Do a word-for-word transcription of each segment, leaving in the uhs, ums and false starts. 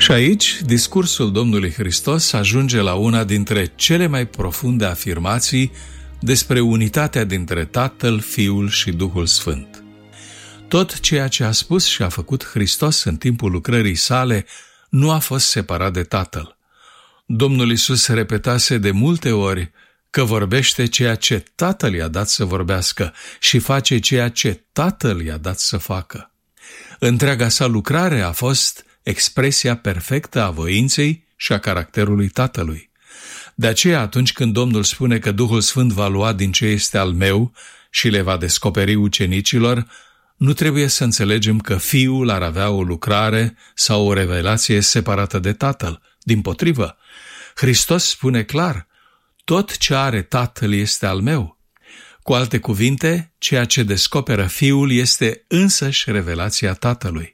Și aici, discursul Domnului Hristos ajunge la una dintre cele mai profunde afirmații despre unitatea dintre Tatăl, Fiul și Duhul Sfânt. Tot ceea ce a spus și a făcut Hristos în timpul lucrării sale nu a fost separat de Tatăl. Domnul Iisus repetase de multe ori că vorbește ceea ce Tatăl i-a dat să vorbească și face ceea ce Tatăl i-a dat să facă. Întreaga sa lucrare a fost expresia perfectă a voinței și a caracterului Tatălui. De aceea, atunci când Domnul spune că Duhul Sfânt va lua din ce este al meu și le va descoperi ucenicilor, nu trebuie să înțelegem că Fiul ar avea o lucrare sau o revelație separată de Tatăl. Dimpotrivă, Hristos spune clar: tot ce are Tatăl este al meu. Cu alte cuvinte, ceea ce descoperă Fiul este însăși revelația Tatălui.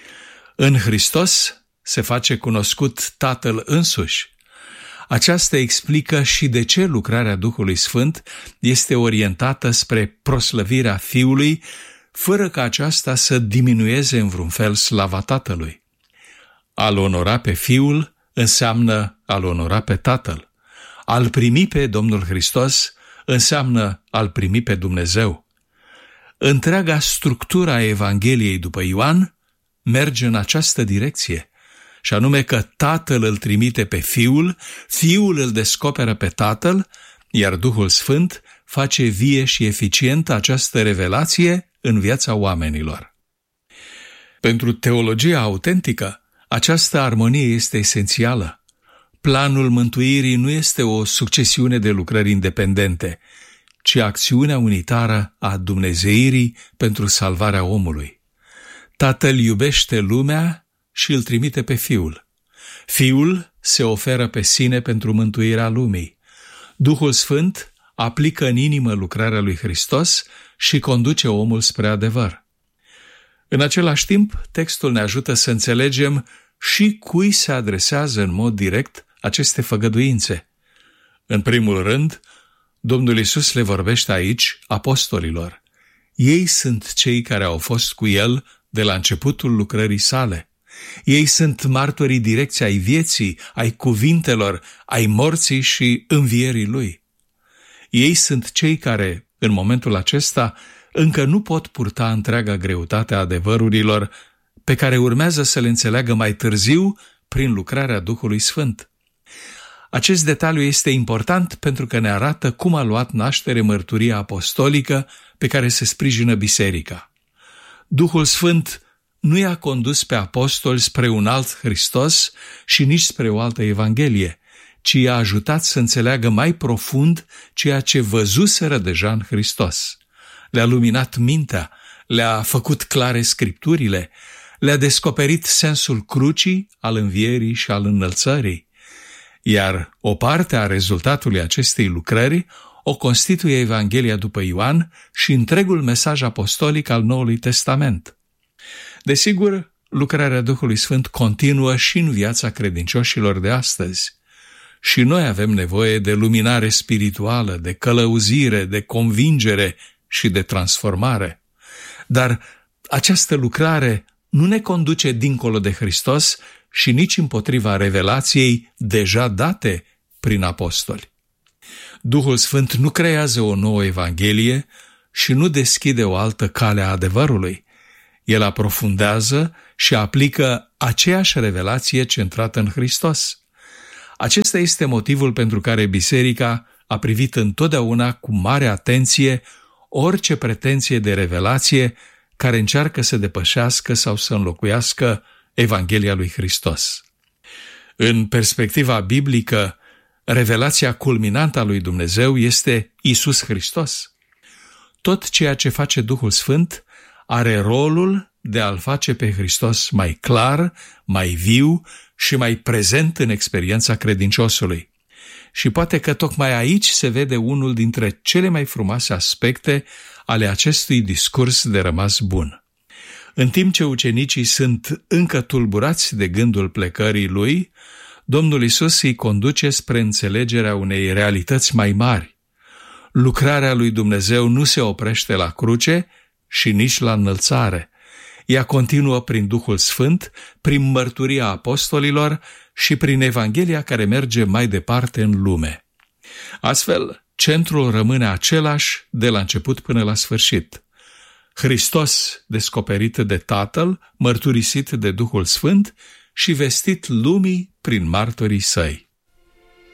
În Hristos se face cunoscut Tatăl însuși. Aceasta explică și de ce lucrarea Duhului Sfânt este orientată spre proslăvirea Fiului, fără ca aceasta să diminueze în vreun fel slava Tatălui. A-L onora pe Fiul înseamnă a-L onora pe Tatăl. A-L primi pe Domnul Hristos înseamnă a-L primi pe Dumnezeu. Întreaga structură a Evangheliei după Ioan merge în această direcție, și anume că Tatăl îl trimite pe Fiul, Fiul îl descoperă pe Tatăl, iar Duhul Sfânt face vie și eficientă această revelație în viața oamenilor. Pentru teologia autentică, această armonie este esențială. Planul mântuirii nu este o succesiune de lucrări independente, ci acțiunea unitară a dumnezeirii pentru salvarea omului. Tatăl iubește lumea și îl trimite pe Fiul. Fiul se oferă pe sine pentru mântuirea lumii. Duhul Sfânt aplică în inimă lucrarea lui Hristos și conduce omul spre adevăr. În același timp, textul ne ajută să înțelegem și cui se adresează în mod direct aceste făgăduințe. În primul rând, Domnul Iisus le vorbește aici apostolilor. Ei sunt cei care au fost cu El de la începutul lucrării sale. Ei sunt martorii direcți ai vieții, ai cuvintelor, ai morții și învierii Lui. Ei sunt cei care, în momentul acesta, încă nu pot purta întreaga greutate a adevărurilor pe care urmează să le înțeleagă mai târziu prin lucrarea Duhului Sfânt. Acest detaliu este important pentru că ne arată cum a luat naștere mărturia apostolică pe care se sprijină biserica. Duhul Sfânt nu i-a condus pe apostoli spre un alt Hristos și nici spre o altă Evanghelie, ci i-a ajutat să înțeleagă mai profund ceea ce văzuseră deja în Hristos. Le-a luminat mintea, le-a făcut clare Scripturile, le-a descoperit sensul crucii, al învierii și al înălțării. Iar o parte a rezultatului acestei lucrări o constituie Evanghelia după Ioan și întregul mesaj apostolic al Noului Testament. Desigur, lucrarea Duhului Sfânt continuă și în viața credincioșilor de astăzi. Și noi avem nevoie de luminare spirituală, de călăuzire, de convingere și de transformare. Dar această lucrare nu ne conduce dincolo de Hristos și nici împotriva revelației deja date prin apostoli. Duhul Sfânt nu creează o nouă Evanghelie și nu deschide o altă cale a adevărului. El aprofundează și aplică aceeași revelație centrată în Hristos. Acesta este motivul pentru care Biserica a privit întotdeauna cu mare atenție orice pretenție de revelație care încearcă să depășească sau să înlocuiască Evanghelia lui Hristos. În perspectiva biblică, revelația culminantă a lui Dumnezeu este Iisus Hristos. Tot ceea ce face Duhul Sfânt are rolul de a-L face pe Hristos mai clar, mai viu și mai prezent în experiența credinciosului. Și poate că tocmai aici se vede unul dintre cele mai frumoase aspecte ale acestui discurs de rămas bun. În timp ce ucenicii sunt încă tulburați de gândul plecării Lui, Domnul Iisus îi conduce spre înțelegerea unei realități mai mari. Lucrarea lui Dumnezeu nu se oprește la cruce și nici la înălțare. Ea continuă prin Duhul Sfânt, prin mărturia apostolilor și prin Evanghelia care merge mai departe în lume. Astfel, centrul rămâne același de la început până la sfârșit. Hristos descoperit de Tatăl, mărturisit de Duhul Sfânt și vestit lumii prin martorii săi.